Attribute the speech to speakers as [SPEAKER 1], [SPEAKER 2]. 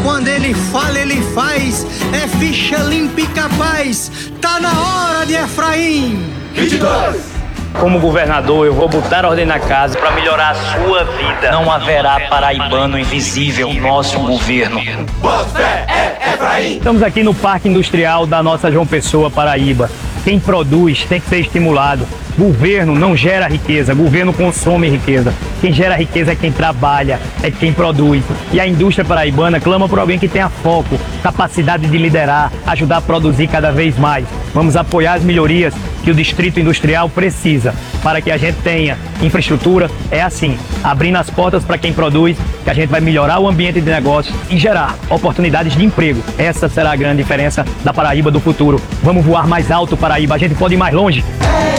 [SPEAKER 1] quando ele fala, ele faz. É ficha limpa e capaz. Tá na hora de Efraim.
[SPEAKER 2] 22.
[SPEAKER 3] Como governador, eu vou botar ordem na casa para melhorar a sua vida. Não haverá paraibano invisível no nosso governo.
[SPEAKER 2] Bota fé, é Efraim.
[SPEAKER 3] Estamos aqui no Parque Industrial da nossa João Pessoa, Paraíba. Quem produz tem que ser estimulado. Governo não gera riqueza, governo consome riqueza. Quem gera riqueza é quem trabalha, é quem produz. E a indústria paraibana clama por alguém que tenha foco, capacidade de liderar, ajudar a produzir cada vez mais. Vamos apoiar as melhorias que o Distrito Industrial precisa para que a gente tenha infraestrutura. É assim, abrindo as portas para quem produz, que a gente vai melhorar o ambiente de negócios e gerar oportunidades de emprego. Essa será a grande diferença da Paraíba do futuro. Vamos voar mais alto, Paraíba. A gente pode ir mais longe.